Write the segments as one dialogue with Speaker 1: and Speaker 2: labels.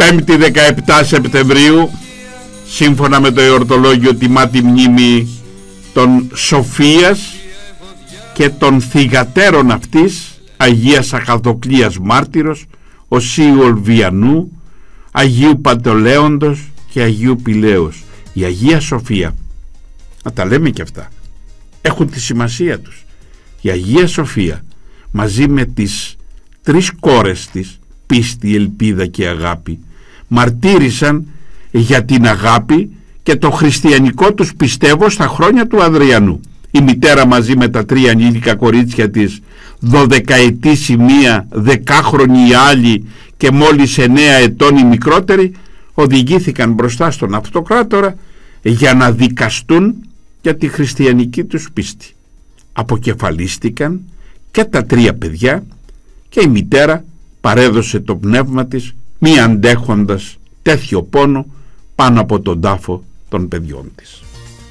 Speaker 1: 5η 17 Σεπτεμβρίου, σύμφωνα με το εορτολόγιο, τιμά τη μνήμη των Σοφίας και των θυγατέρων αυτής, Αγίας Αχαδοκλίας Μάρτυρος, Οσίου Ολβιανού, Αγίου Παντελέοντος και Αγίου Πηλαίος. Η Αγία Σοφία, να τα λέμε και αυτά, έχουν τη σημασία τους. Η Αγία Σοφία μαζί με τις τρεις κόρες της, πίστη, ελπίδα και αγάπη, μαρτύρησαν για την αγάπη και το χριστιανικό τους πιστεύω στα χρόνια του Αδριανού. Η μητέρα μαζί με τα τρία ανήλικα κορίτσια της, 12ετής η μία, 10χρονη η άλλη και μόλις 9 ετών η μικρότερη, οδηγήθηκαν μπροστά στον αυτοκράτορα για να δικαστούν για τη χριστιανική τους πίστη. Αποκεφαλίστηκαν και τα τρία παιδιά και η μητέρα παρέδωσε το πνεύμα της, μη αντέχοντας τέτοιο πόνο πάνω από τον τάφο των παιδιών της.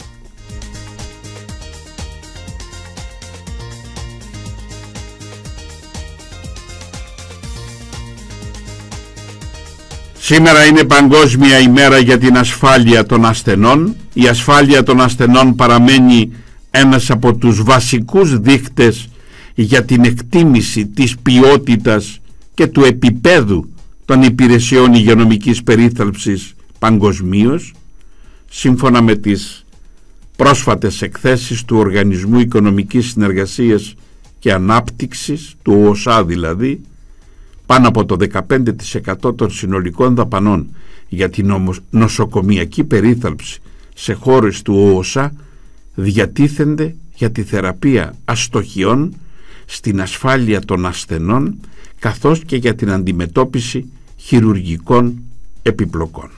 Speaker 1: Σήμερα είναι Παγκόσμια ημέρα για την ασφάλεια των ασθενών. Η ασφάλεια των ασθενών παραμένει ένας από τους βασικούς δείκτες για την εκτίμηση της ποιότητας και του επίπεδου των υπηρεσιών υγειονομικής περίθαλψης παγκοσμίως, σύμφωνα με τις πρόσφατες εκθέσεις του Οργανισμού Οικονομικής Συνεργασίας και Ανάπτυξης, του ΟΣΑ δηλαδή. Πάνω από το 15% των συνολικών δαπανών για την νοσοκομιακή περίθαλψη σε χώρες του ΟΣΑ διατίθενται για τη θεραπεία αστοχιών, στην ασφάλεια των ασθενών, καθώς και για την αντιμετώπιση χειρουργικών επιπλοκών.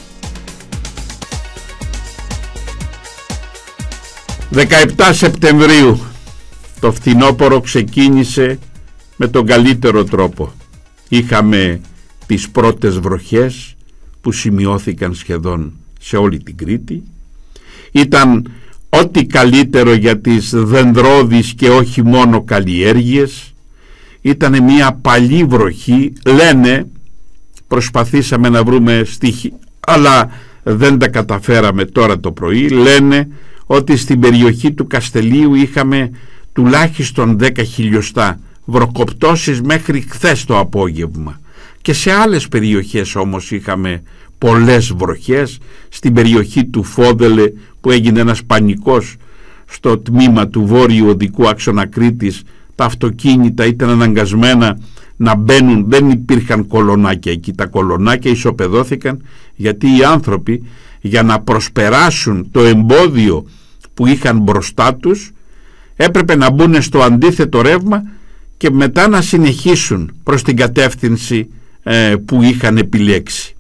Speaker 1: 17 Σεπτεμβρίου το φθινόπωρο ξεκίνησε με τον καλύτερο τρόπο. Είχαμε τις πρώτες βροχές που σημειώθηκαν σχεδόν σε όλη την Κρήτη. Ήταν ό,τι καλύτερο για τις δενδρώδεις και όχι μόνο καλλιέργειες. Ήταν μια παλή βροχή, λένε, προσπαθήσαμε να βρούμε στοιχεία αλλά δεν τα καταφέραμε τώρα το πρωί, λένε ότι στην περιοχή του Καστελίου είχαμε τουλάχιστον 10 χιλιοστά βροχοπτώσεις μέχρι χθες το απόγευμα, και σε άλλες περιοχές όμως είχαμε πολλές βροχές. Στην περιοχή του Φόδελε που έγινε ένας πανικός στο τμήμα του βόρειου οδικού άξονα Κρήτης, τα αυτοκίνητα ήταν αναγκασμένα να μπαίνουν, δεν υπήρχαν κολονάκια εκεί, τα κολονάκια ισοπεδώθηκαν γιατί οι άνθρωποι για να προσπεράσουν το εμπόδιο που είχαν μπροστά τους έπρεπε να μπουν στο αντίθετο ρεύμα και μετά να συνεχίσουν προς την κατεύθυνση που είχαν επιλέξει.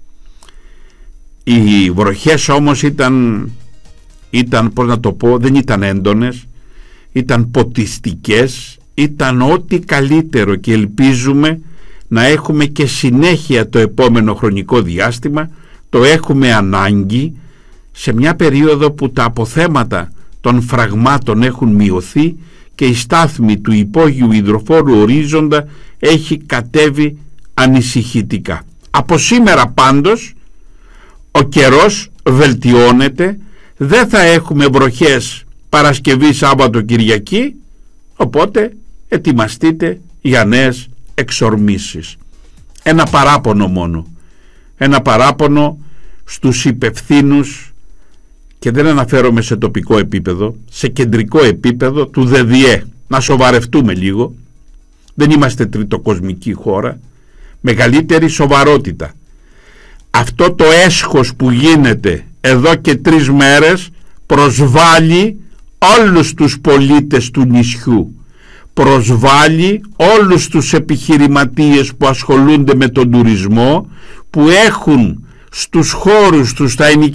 Speaker 1: Οι βροχές όμως ήταν πώς να το πω, δεν ήταν έντονες, ήταν ποτιστικές, ήταν ό,τι καλύτερο και ελπίζουμε να έχουμε και συνέχεια το επόμενο χρονικό διάστημα. Το έχουμε ανάγκη σε μια περίοδο που τα αποθέματα των φραγμάτων έχουν μειωθεί και η στάθμη του υπόγειου υδροφόρου ορίζοντα έχει κατέβει ανησυχητικά. Από σήμερα πάντως ο καιρός βελτιώνεται, δεν θα έχουμε βροχές Παρασκευή, Σάββατο, Κυριακή, οπότε ετοιμαστείτε για νέες εξορμήσεις. Ένα παράπονο μόνο, ένα παράπονο στους υπευθύνους, και δεν αναφέρομαι σε τοπικό επίπεδο, σε κεντρικό επίπεδο του ΔΔΕ. Να σοβαρευτούμε λίγο, δεν είμαστε τριτοκοσμική χώρα, μεγαλύτερη σοβαρότητα. Αυτό το έσχος που γίνεται εδώ και 3 μέρες προσβάλλει όλους τους πολίτες του νησιού, προσβάλλει όλους τους επιχειρηματίες που ασχολούνται με τον τουρισμό, που έχουν στους χώρους τους,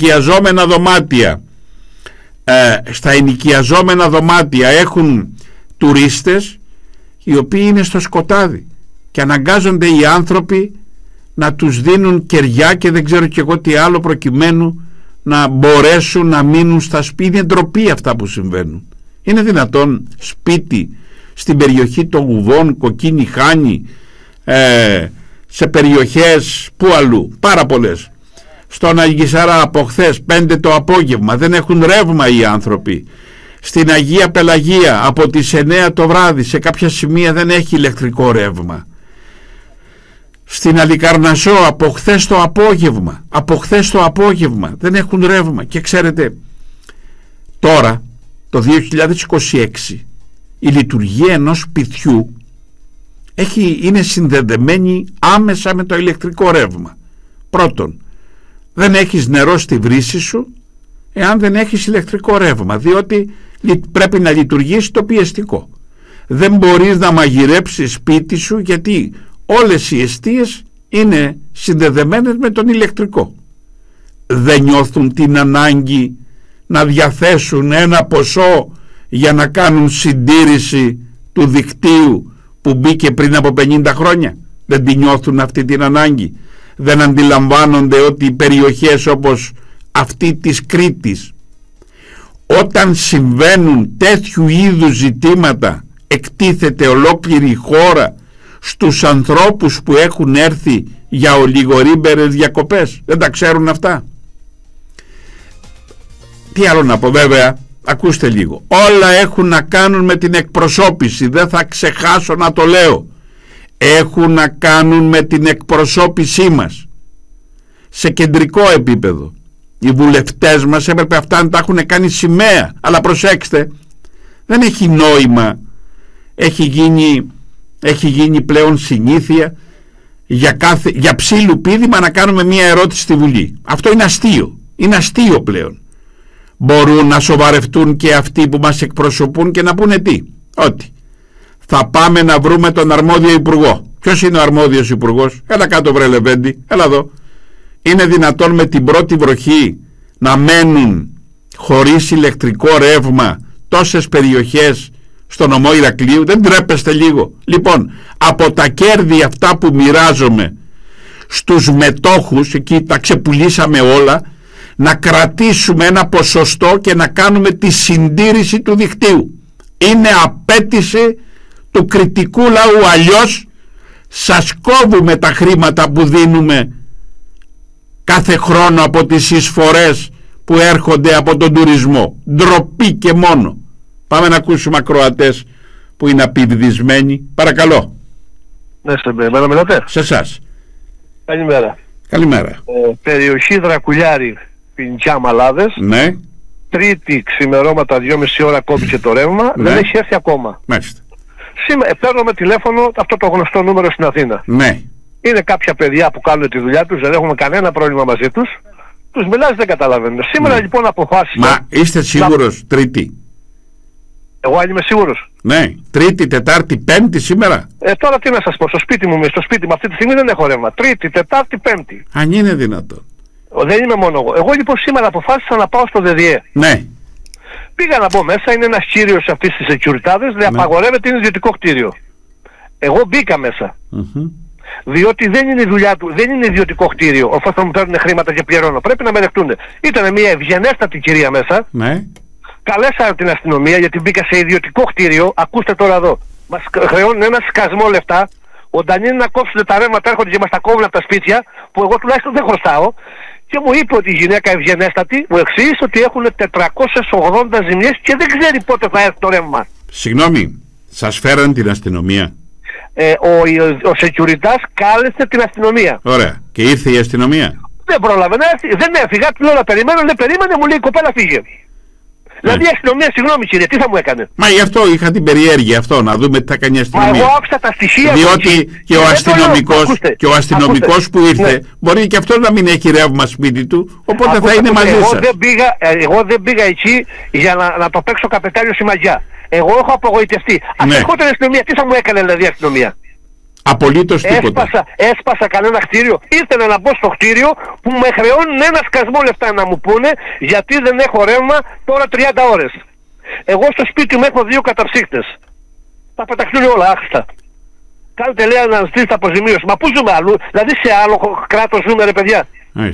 Speaker 1: στα ενοικιαζόμενα δωμάτια έχουν τουρίστες οι οποίοι είναι στο σκοτάδι και αναγκάζονται οι άνθρωποι να τους δίνουν κεριά και δεν ξέρω και εγώ τι άλλο προκειμένου να μπορέσουν να μείνουν στα σπίτια. Είναι ντροπή αυτά που συμβαίνουν. Είναι δυνατόν σπίτι στην περιοχή των Γουδών, Κοκκίνη Χάνη, σε περιοχές που αλλού, πάρα πολλές. Στον Αγγισαρά από χθες 5 το απόγευμα δεν έχουν ρεύμα οι άνθρωποι. Στην Αγία Πελαγία από τις 9 το βράδυ σε κάποια σημεία δεν έχει ηλεκτρικό ρεύμα. Στην Αλικαρνασσό από χθες το απόγευμα δεν έχουν ρεύμα. Και ξέρετε, τώρα το 2026 η λειτουργία ενός σπιτιού είναι συνδεδεμένη άμεσα με το ηλεκτρικό ρεύμα. Πρώτον, δεν έχεις νερό στη βρύση σου εάν δεν έχεις ηλεκτρικό ρεύμα, διότι πρέπει να λειτουργήσει το πιεστικό. Δεν μπορείς να μαγειρέψεις σπίτι σου, γιατί όλες οι εστίες είναι συνδεδεμένες με τον ηλεκτρικό. Δεν νιώθουν την ανάγκη να διαθέσουν ένα ποσό για να κάνουν συντήρηση του δικτύου που μπήκε πριν από 50 χρόνια. Δεν την νιώθουν αυτή την ανάγκη. Δεν αντιλαμβάνονται ότι οι περιοχές όπως αυτή της Κρήτης, όταν συμβαίνουν τέτοιου είδους ζητήματα, εκτίθεται ολόκληρη η χώρα στους ανθρώπους που έχουν έρθει για ολιγορίμπερες διακοπές. Δεν τα ξέρουν αυτά. Τι άλλο να πω, βέβαια, ακούστε λίγο. Όλα έχουν να κάνουν με την εκπροσώπηση. Δεν θα ξεχάσω να το λέω. Έχουν να κάνουν με την εκπροσώπησή μας σε κεντρικό επίπεδο. Οι βουλευτές μας έπρεπε αυτά να τα έχουν κάνει σημαία. Αλλά προσέξτε, δεν έχει νόημα. Έχει γίνει πλέον συνήθεια για ψήλου πήδημα να κάνουμε μία ερώτηση στη Βουλή. Αυτό είναι αστείο. Είναι αστείο πλέον. Μπορούν να σοβαρευτούν και αυτοί που μας εκπροσωπούν και να πούνε τι? Ότι θα πάμε να βρούμε τον αρμόδιο υπουργό. Ποιος είναι ο αρμόδιος υπουργός? Έλα κάτω βρε Λεβέντη, έλα εδώ. Είναι δυνατόν με την πρώτη βροχή να μένουν χωρίς ηλεκτρικό ρεύμα τόσες περιοχές στο νομό Ηρακλείου? Δεν τρέπεστε λίγο? Λοιπόν, από τα κέρδη αυτά που μοιράζομαι στους μετόχους, εκεί τα ξεπουλήσαμε όλα, να κρατήσουμε ένα ποσοστό και να κάνουμε τη συντήρηση του δικτύου. Είναι απέτηση του κριτικού λαού. Αλλιώς σας κόβουμε τα χρήματα που δίνουμε κάθε χρόνο από τις εισφορές που έρχονται από τον τουρισμό. Ντροπή και μόνο. Πάμε να ακούσουμε ακροατές που είναι απειδισμένοι. Παρακαλώ.
Speaker 2: Ναι, εμένα μιλάτε?
Speaker 1: Σε εσάς.
Speaker 2: Καλημέρα.
Speaker 1: Καλημέρα.
Speaker 2: Περιοχή Δρακουλιάρη, Πιντσιά Μαλάδες.
Speaker 1: Ναι.
Speaker 2: Τρίτη ξημερώματα 2,5 ώρα κόβησε το ρεύμα.
Speaker 1: Ναι.
Speaker 2: Δεν έχει έρθει ακόμα.
Speaker 1: Μάλιστα.
Speaker 2: Σήμερα παίρνουμε τηλέφωνο, αυτό το γνωστό νούμερο στην Αθήνα.
Speaker 1: Ναι.
Speaker 2: Είναι κάποια παιδιά που κάνουν τη δουλειά τους, δεν έχουμε κανένα πρόβλημα μαζί τους. Τους μιλάς, δεν καταλαβαίνουν. Σήμερα λοιπόν αποφάσισα.
Speaker 1: Μα είστε σίγουρος Τρίτη?
Speaker 2: Εγώ αν είμαι σίγουρος.
Speaker 1: Ναι. Τρίτη, Τετάρτη, Πέμπτη σήμερα?
Speaker 2: Τώρα τι να σας πω, στο σπίτι μου αυτή τη στιγμή δεν έχω ρεύμα. Τρίτη, Τετάρτη, Πέμπτη.
Speaker 1: Αν είναι δυνατόν.
Speaker 2: Δεν είμαι μόνο εγώ. Εγώ λοιπόν σήμερα αποφάσισα να πάω στο ΔΔΕ.
Speaker 1: Ναι.
Speaker 2: Πήγα να μπω μέσα, είναι ένας κύριος αυτής της Securitas, δεν απαγορεύεται, είναι ιδιωτικό κτίριο. Εγώ μπήκα μέσα. Διότι δεν είναι η δουλειά του, δεν είναι ιδιωτικό κτίριο, οφείλω να μου παίρνουν χρήματα και πληρώνω. Πρέπει να με δεχτούν. Ήταν μια ευγενέστατη κυρία μέσα.
Speaker 1: Ναι.
Speaker 2: Καλέσα την αστυνομία γιατί μπήκα σε ιδιωτικό κτίριο. Ακούστε τώρα εδώ. Μας χρεώνουν ένα σκασμό λεφτά. Όταν είναι να κόψουν τα ρεύματα, έρχονται και μας τα κόβουν από τα σπίτια, που εγώ τουλάχιστον δεν χρωστάω. Και μου είπε ότι η γυναίκα ευγενέστατη μου εξήγησε ότι έχουν 480 ζημιές και δεν ξέρει πότε θα έρθει το ρεύμα.
Speaker 1: Συγγνώμη, σας φέραν την αστυνομία?
Speaker 2: Ο Securitas κάλεσε την αστυνομία.
Speaker 1: Ωραία. Και ήρθε η αστυνομία?
Speaker 2: Δεν πρόλαβε να έρθει, δεν έφυγα, του λέω να περιμένω, δεν περίμενε, μου λέει η κοπέλα φύγε. Δηλαδή η αστυνομία, συγγνώμη κύριε, τι θα μου έκανε?
Speaker 1: Μα γι' αυτό είχα την περιέργεια αυτό, να δούμε τι θα κάνει η αστυνομία.
Speaker 2: Μα εγώ άκουσα τα στοιχεία.
Speaker 1: Διότι και ο αστυνομικός που ήρθε μπορεί και αυτό να μην έχει ρεύμα σπίτι του, οπότε θα είναι μαζί σας.
Speaker 2: Εγώ δεν πήγα εκεί για να το παίξω καπετάνιο συμμαγιά. Εγώ έχω απογοητευτεί. Αν ερχόταν η αστυνομία, τι θα μου έκανε δηλαδή η αστυνομία?
Speaker 1: Απολύτως τίποτα.
Speaker 2: Έσπασα κανένα κτίριο. Ήρθανε να μπω στο κτίριο που με χρεώνουν ένα σκασμό λεφτά να μου πούνε γιατί δεν έχω ρεύμα τώρα 30 ώρες. Εγώ στο σπίτι μου έχω 2 καταψύκτες. Θα πεταχτούν όλα άχρηστα. Κάντε λέει να ζητήσετε αποζημίωση. Μα πού ζούμε αλλού? Δηλαδή σε άλλο κράτος ζούμε ρε παιδιά?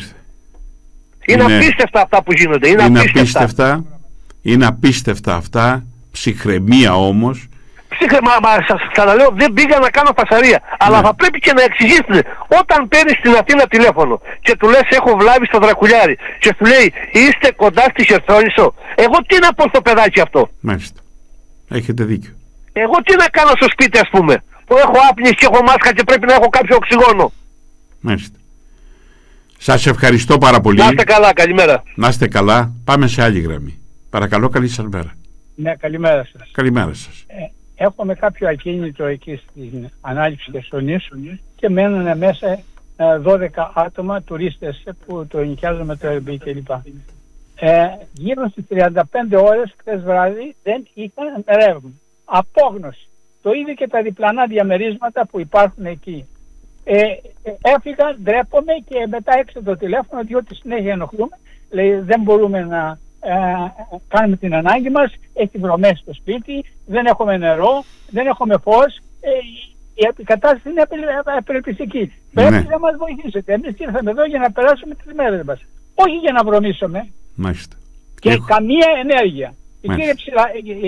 Speaker 2: Είναι απίστευτα αυτά που γίνονται. Είναι απίστευτα.
Speaker 1: Είναι απίστευτα αυτά. Ψυχραιμία όμως.
Speaker 2: σας ξαναλέω, δεν πήγα να κάνω φασαρία. Αλλά θα πρέπει και να εξηγήσετε. Όταν παίρνεις στην Αθήνα τηλέφωνο και του λες έχω βλάβει στο Δρακουλιάρι και του λέει είστε κοντά στη Χερσόνησο, εγώ τι να πω στο παιδάκι αυτό?
Speaker 1: Μάλιστα. Έχετε δίκιο.
Speaker 2: Εγώ τι να κάνω στο σπίτι, ας πούμε, που έχω άπνιες και έχω μάσκα και πρέπει να έχω κάποιο οξυγόνο?
Speaker 1: Μάλιστα. Σας ευχαριστώ πάρα πολύ.
Speaker 2: Να είστε καλά, καλημέρα.
Speaker 1: Να είστε καλά. Πάμε σε άλλη γραμμή. Παρακαλώ, καλή σας μέρα.
Speaker 3: Ναι, καλημέρα σας.
Speaker 1: Καλημέρα σας.
Speaker 3: Έχουμε κάποιο ακίνητο εκεί στην ανάληψη Χερσονήσου και μένουν μέσα 12 άτομα τουρίστες που το ενοικιάζουν με το Airbnb κλπ. Γύρω στις 35 ώρες χθες βράδυ δεν είχαν ρεύμα. Απόγνωση. Το ίδιο και τα διπλανά διαμερίσματα που υπάρχουν εκεί. Έφυγα, ντρέπομαι και μετά έξω το τηλέφωνο, διότι συνέχεια ενοχλούμε. Λέει δεν μπορούμε να κάνουμε την ανάγκη μας, έχει βρωμές στο σπίτι, δεν έχουμε νερό, δεν έχουμε φως, η κατάσταση είναι απελπιστική. Πρέπει να μας βοηθήσετε. Εμείς ήρθαμε εδώ για να περάσουμε τις μέρες μας, όχι για να βρωμίσουμε.
Speaker 1: Μάλιστα.
Speaker 3: Και καμία ενέργεια. Κύριε Ψηλά,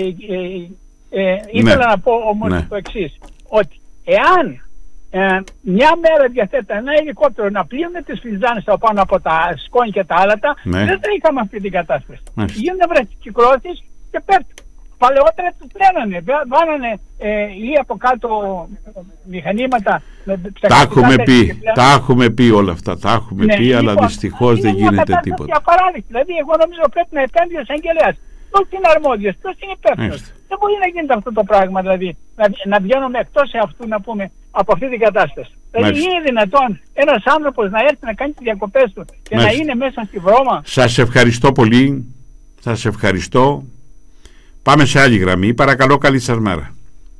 Speaker 3: ήθελα να πω όμως το εξής, ότι εάν μια μέρα διαθέτω ένα ελικόπτερο να πλύνουμε τις φυζάνες από πάνω από τα σκόνη και τα άλατα, δεν θα είχαμε αυτή την κατάσταση. Γίνονται βραχικυκλώσεις και πέφτουν. Παλαιότερα τους πλένανε, βάλανε ή από κάτω μηχανήματα.
Speaker 1: Τα έχουμε πει όλα αυτά, τα έχουμε πει, αλλά δυστυχώς δεν γίνεται τίποτα.
Speaker 3: Απαράδεκτο. Δηλαδή, εγώ νομίζω πρέπει να επέμβει ο εισαγγελέας. Ποιος είναι αρμόδιος, ποιος είναι υπεύθυνος? Δεν μπορεί να γίνεται αυτό το πράγμα, δηλαδή να βγαίνουμε εκτός αυτού, να πούμε, από αυτή την κατάσταση. Δηλαδή είναι δυνατόν ένας άνθρωπος να έρθει να κάνει τις διακοπές του και να είναι μέσα στη βρώμα?
Speaker 1: Σας ευχαριστώ πολύ. Σας ευχαριστώ. Πάμε σε άλλη γραμμή. Παρακαλώ, καλή σας μέρα.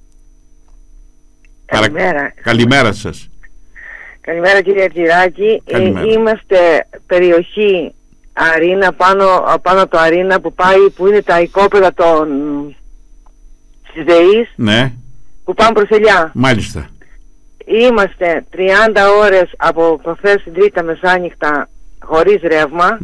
Speaker 4: Καλημέρα.
Speaker 1: Καλημέρα σας.
Speaker 4: Καλημέρα κύριε Αργυράκη. Είμαστε περιοχή Αρίνα, πάνω το Αρίνα που πάει, που είναι τα οικόπεδα της ΔΕΗς, που πάνε προς Ελιά.
Speaker 1: Μάλιστα.
Speaker 4: Είμαστε 30 ώρες από προχθές την Τρίτα μεσάνυχτα χωρίς ρεύμα.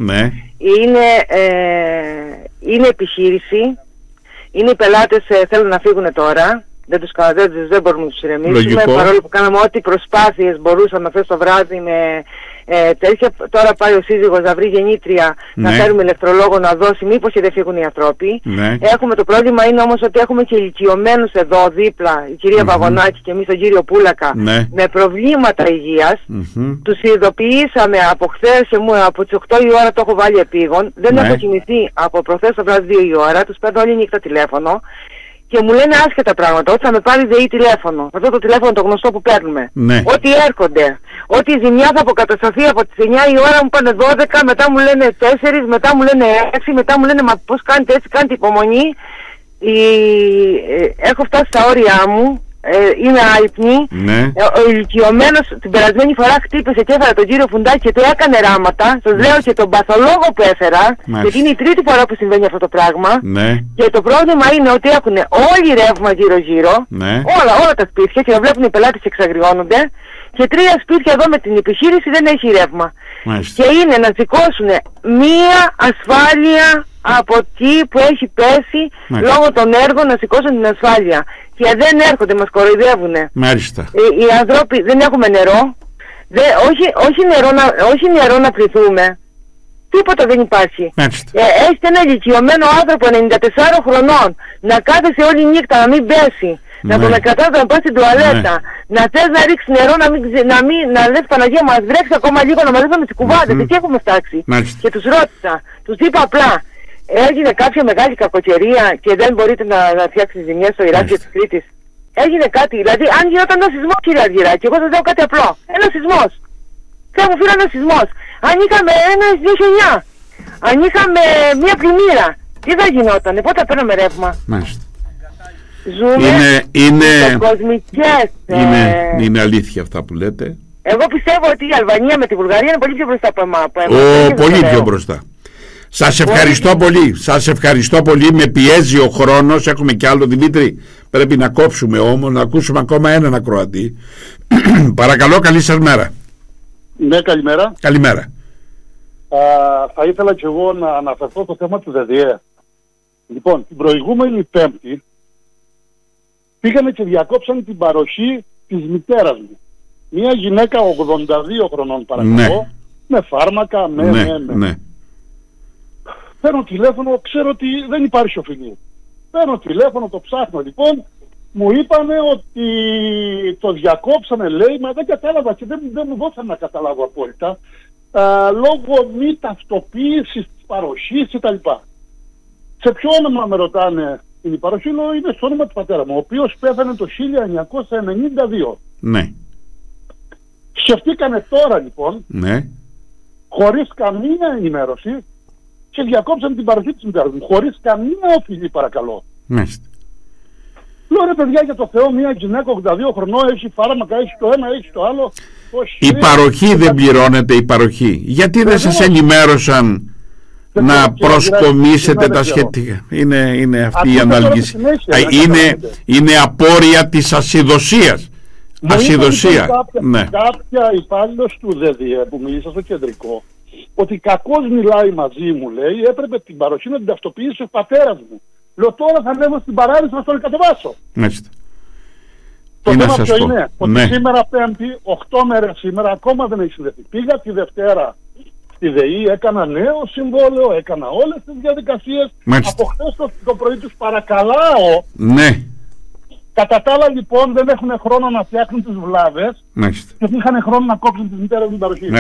Speaker 4: Είναι επιχείρηση. Είναι οι πελάτες, θέλουν να φύγουν τώρα. Δεν μπορούμε να τους ηρεμήσουμε. Παρόλο που κάναμε ό,τι προσπάθειες μπορούσαμε χθες το βράδυ με τέτοια. Τώρα πάει ο σύζυγος να βρει γεννήτρια, να φέρουμε ηλεκτρολόγο να δώσει, μήπως και δεν φύγουν οι άνθρωποι. Έχουμε το πρόβλημα είναι όμως ότι έχουμε και ηλικιωμένους εδώ δίπλα, η κυρία Βαγωνάκη και εμείς τον κύριο Πούλακα, με προβλήματα υγείας. Τους ειδοποιήσαμε από χθες, από τις 8 η ώρα το έχω βάλει επίγον. Δεν έχω κοιμηθεί από προχθές το βράδυ 2 η ώρα, τους παίρνω όλη νύχτα τηλέφωνο. Και μου λένε άσχετα πράγματα, ότι θα με πάρει ΔΕΗ τηλέφωνο. Αυτό το τηλέφωνο το γνωστό που παίρνουμε. Ότι έρχονται. Ότι η ζημιά θα αποκατασταθεί από τις 9 η ώρα, μου πάνε 12, μετά μου λένε 4, μετά μου λένε 6, μετά μου λένε μα πώς κάνετε έτσι, κάνετε υπομονή. Έχω φτάσει στα όρια μου. Είναι άϊπνη. Ο ηλικιωμένος την περασμένη φορά χτύπησε και έφερα τον κύριο Φουντάκη και του έκανε ράματα. Σας λέω και τον παθολόγο που έφερα, γιατί είναι η τρίτη φορά που συμβαίνει αυτό το πράγμα. Και το πρόβλημα είναι ότι έχουν όλοι ρεύμα γύρω-γύρω, όλα τα σπίτια, και βλέπουν οι πελάτες και εξαγριώνονται. Και 3 σπίτια εδώ με την επιχείρηση δεν έχει ρεύμα. Και είναι να σηκώσουν μία ασφάλεια από εκεί που έχει πέσει λόγω των έργων, να σηκώσουν την ασφάλεια. Και δεν έρχονται, μας κοροϊδεύουνε.
Speaker 1: Μάλιστα.
Speaker 4: Οι άνθρωποι δεν έχουμε νερό. Όχι νερό να πληθούμε. Τίποτα δεν υπάρχει. Έχετε ένα ηλικιωμένο άνθρωπο 94 χρονών να κάθεσαι όλη νύχτα, να μην πέσει. Να τον εκρατάς να πας στην τουαλέτα. Να θες να ρίξει νερό, να λες Παναγία μας βρέξει ακόμα λίγο, να μαζεύουμε τις κουβάδες. Εκεί έχουμε φτάξει. Και τους ρώτησα. Τους είπα απλά. Έγινε κάποια μεγάλη κακοκαιρία και δεν μπορείτε να φτιάξετε ζημιές στο Ηράκλειο της Κρήτης? Έγινε κάτι? Δηλαδή, αν γινόταν ένα σεισμό, κύριε Αργυράκη, εγώ σας λέω κάτι απλό. Ένα σεισμός. Θεέ μου φίλε, ένα σεισμός. Αν είχαμε ένα 2009, αν είχαμε μια πλημμύρα, τι θα γινόταν? Πότε θα παίρναμε ρεύμα?
Speaker 1: Μάλιστα.
Speaker 4: Ζούμε κοσμικές.
Speaker 1: Είναι αλήθεια αυτά που λέτε.
Speaker 4: Εγώ πιστεύω ότι η Αλβανία με τη Βουλγαρία είναι πολύ πιο μπροστά από εμάς.
Speaker 1: Πολύ πιο μπροστά. Σας ευχαριστώ πολύ. Σας ευχαριστώ πολύ. Με πιέζει ο χρόνος. Έχουμε κι άλλο, Δημήτρη. Πρέπει να κόψουμε όμως, να ακούσουμε ακόμα έναν ακροατή. Παρακαλώ, καλή σας μέρα.
Speaker 5: Ναι, καλημέρα.
Speaker 1: Καλημέρα.
Speaker 5: Θα ήθελα και εγώ να αναφερθώ στο θέμα του ΔΔΕ. Λοιπόν, την προηγούμενη Πέμπτη πήγανε και διακόψαν την παροχή της μητέρας μου. Μια γυναίκα 82 χρονών παρακαλώ, με φάρμακα, ναι. Παίρνω τηλέφωνο, ξέρω ότι δεν υπάρχει οφειλή. Παίρνω τηλέφωνο, το ψάχνω λοιπόν, μου είπανε ότι το διακόψανε, λέει, μα δεν κατάλαβα και δεν μου δώσαν να καταλάβω απόλυτα, λόγω μη ταυτοποίησης της παροχής κτλ. Σε ποιο όνομα με ρωτάνε είναι η παροχή, λέω είναι στο όνομα του πατέρα μου, ο οποίος πέθανε το 1992.
Speaker 1: Ναι.
Speaker 5: Σκεφτήκανε τώρα λοιπόν, χωρίς καμία ενημέρωση, και διακόψαν την παροχή της μητέρας μου, χωρίς καμία οφειλή παρακαλώ. Λέω ρε παιδιά, για το Θεό, μια γυναίκα 82 χρονών έχει φάρμακα, έχει το ένα, έχει το άλλο.
Speaker 1: Η παροχή δεν πληρώνεται, η παροχή. Γιατί δεν σας ενημέρωσαν να προσκομίσετε τα σχετικά? Είναι αυτή η ανάλυση. Είναι απόρρια της ασυδοσίας. Ασυδοσία.
Speaker 5: Κάποια υπάλληλος του ΔΔΕ που μίλησα στο κεντρικό, ότι κακώς μιλάει μαζί μου, λέει, έπρεπε την παροχή να την ταυτοποιήσει ο πατέρας μου. Λέω τώρα θα ανέβω στην παράδειση να τον κατεβάσω. Το θέμα ποιο είναι, ότι σήμερα Πέμπτη, 8 μέρες σήμερα, ακόμα δεν έχει συνδεθεί. Πήγα τη Δευτέρα στη ΔΕΗ, έκανα νέο συμβόλαιο, έκανα όλες τις διαδικασίες. Από χθες το πρωί τους παρακαλάω. Κατά τα άλλα λοιπόν δεν έχουν χρόνο να φτιάχνουν τις βλάβες και δεν είχαν χρόνο να κόψουν τις μητέρες την παροχή.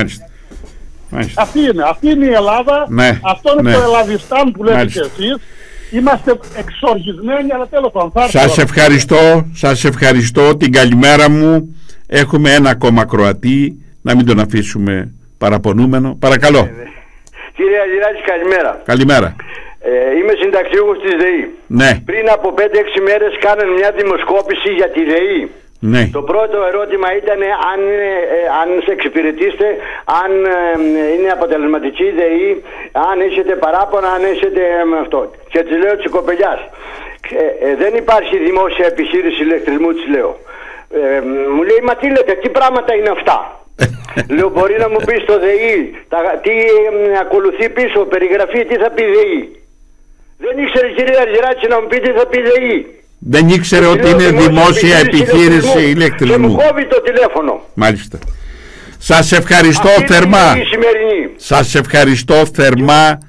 Speaker 5: Αυτή είναι η Ελλάδα, αυτό είναι το Ελλαδιστάν που λέτε και εσείς. Είμαστε εξοργισμένοι, αλλά τέλος πάντων.
Speaker 1: Σας ευχαριστώ, την καλημέρα μου. Έχουμε ένα ακόμα Κροατή, να μην τον αφήσουμε παραπονούμενο. Παρακαλώ.
Speaker 6: Κύριε Αγγελάκη, καλημέρα.
Speaker 1: Καλημέρα.
Speaker 6: Είμαι συνταξιούχος της ΔΕΗ. Πριν από 5-6 μέρες κάνανε μια δημοσκόπηση για τη ΔΕΗ. Το πρώτο ερώτημα ήταν αν σε εξυπηρετήσετε, αν είναι αποτελεσματική η ΔΕΗ, αν έχετε παράπονα, αν έχετε αυτό. Και της λέω της κοπελιάς, δεν υπάρχει δημόσια επιχείρηση ηλεκτρισμού, της λέω. Μου λέει, μα τι λέτε, τι πράγματα είναι αυτά? Λέω, μπορεί να μου πει στο ΔΕΗ τι ακολουθεί πίσω, περιγραφή, τι θα πει ΔΕΗ? Δεν ήξερε, κύριε Αργυράκη, να μου πει τι θα πει ΔΕΗ.
Speaker 1: Δεν ήξερε ότι είναι δημόσια επιχείρηση ηλεκτρισμού.
Speaker 6: Και μου κόβει το τηλέφωνο.
Speaker 1: Μάλιστα. Σας ευχαριστώ θερμά. Σας ευχαριστώ θερμά.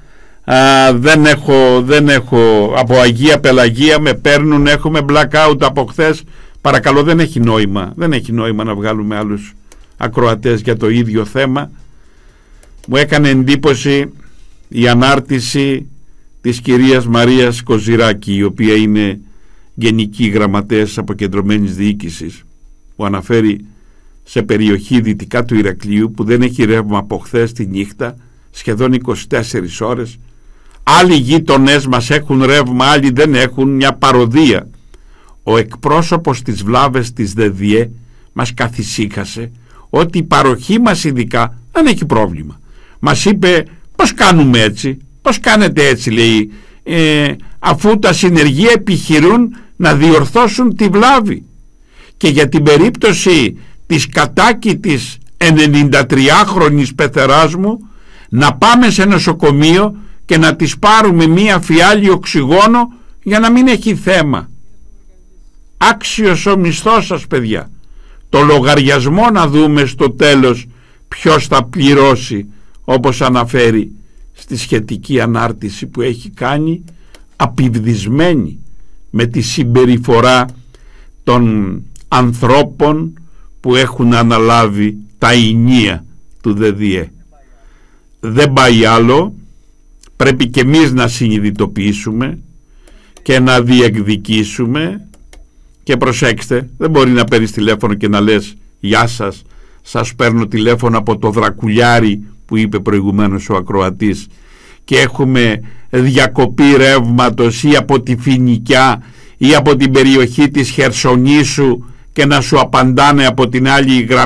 Speaker 1: Δεν έχω από Αγία Πελαγία με παίρνουν, έχουμε blackout από χθες. Παρακαλώ, δεν έχει νόημα. Δεν έχει νόημα να βγάλουμε άλλους ακροατές για το ίδιο θέμα. Μου έκανε εντύπωση η ανάρτηση της κυρίας Μαρίας Κοζηράκη, η οποία είναι Γενική Γραμματέας Αποκεντρωμένης Διοίκησης, που αναφέρει σε περιοχή δυτικά του Ηρακλείου που δεν έχει ρεύμα από χθες τη νύχτα, σχεδόν 24 ώρες. Άλλοι γείτονές μας έχουν ρεύμα, άλλοι δεν έχουν, μια παροδία. Ο εκπρόσωπος της βλάβες της ΔΔΕ μας καθησύχασε ότι η παροχή μας ειδικά δεν έχει πρόβλημα. Μας είπε, πώς κάνουμε έτσι, πώς κάνετε έτσι, λέει, αφού τα συνεργεία επιχειρούν να διορθώσουν τη βλάβη. Και για την περίπτωση της κατάκητης 93χρονης πεθεράς μου, να πάμε σε νοσοκομείο και να της πάρουμε μία φιάλη οξυγόνο για να μην έχει θέμα. Άξιος ο μισθός σας, παιδιά. Το λογαριασμό να δούμε στο τέλος ποιος θα πληρώσει, όπως αναφέρει στη σχετική ανάρτηση που έχει κάνει, απειβδισμένη με τη συμπεριφορά των ανθρώπων που έχουν αναλάβει τα ηνία του ΔΔΕ. Δεν πάει άλλο, πρέπει και εμείς να συνειδητοποιήσουμε και να διεκδικήσουμε. Και προσέξτε, δεν μπορεί να παίρνεις τηλέφωνο και να λες «Γεια σας, σας παίρνω τηλέφωνο από το Δρακουλιάρι» που είπε προηγουμένως ο ακροατής, και έχουμε διακοπή ρεύματος, ή από τη Φοινικιά ή από την περιοχή της Χερσονήσου, και να σου απαντάνε από την άλλη γραμμή